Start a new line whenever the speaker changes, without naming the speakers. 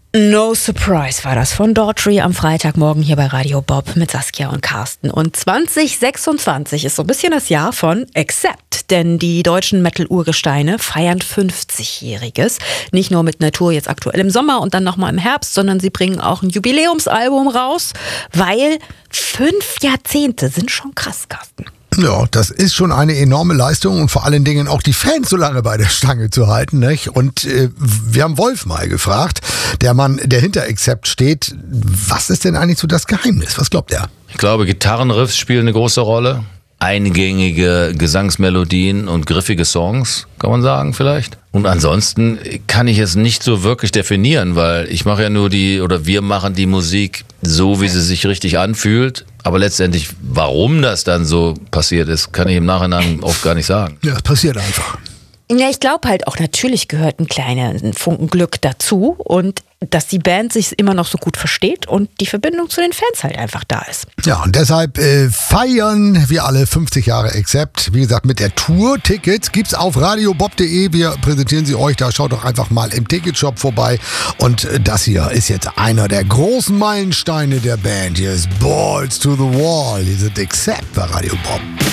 No Surprise war das von Daughtry am Freitagmorgen hier bei Radio Bob mit Saskia und Carsten. Und 2026 ist so ein bisschen das Jahr von Accept, denn die deutschen Metal-Urgesteine feiern 50-Jähriges. Nicht nur mit Natur jetzt aktuell im Sommer und dann nochmal im Herbst, sondern sie bringen auch ein Jubiläumsalbum raus, weil 5 Jahrzehnte sind schon krass, Carsten.
Ja, das ist schon eine enorme Leistung und vor allen Dingen auch die Fans so lange bei der Stange zu halten, nicht? Und wir haben Wolf mal gefragt, der Mann, der hinter Accept steht, was ist denn eigentlich so das Geheimnis? Was glaubt er?
Ich glaube, Gitarrenriffs spielen eine große Rolle. Eingängige Gesangsmelodien und griffige Songs, kann man sagen vielleicht. Und ansonsten kann ich es nicht so wirklich definieren, weil ich mache ja nur wir machen die Musik so, wie sie sich richtig anfühlt. Aber letztendlich, warum das dann so passiert ist, kann ich im Nachhinein oft gar nicht sagen.
Ja, es passiert einfach.
Ja, ich glaube halt auch, natürlich gehört ein kleiner Funken Glück dazu und dass die Band sich immer noch so gut versteht und die Verbindung zu den Fans halt einfach da ist.
Ja, und deshalb feiern wir alle 50 Jahre Accept. Wie gesagt, mit der Tour. Tickets gibt's auf radiobob.de. Wir präsentieren sie euch. Da schaut doch einfach mal im Ticketshop vorbei. Und das hier ist jetzt einer der großen Meilensteine der Band. Hier ist Balls to the Wall. Hier sind Accept bei Radio Bob.